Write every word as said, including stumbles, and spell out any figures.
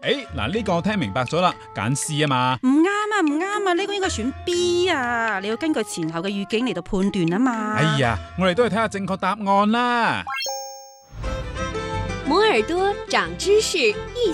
誒，嗱呢個我聽明白咗啦，揀 C 啊嘛。 唔啱啊，唔啱啊，呢個應該選 B 啊，你要根據前後嘅語境嚟到判斷啊嘛。 哎呀，我哋都係睇下正確答案啦。 摩耳朵長知識，一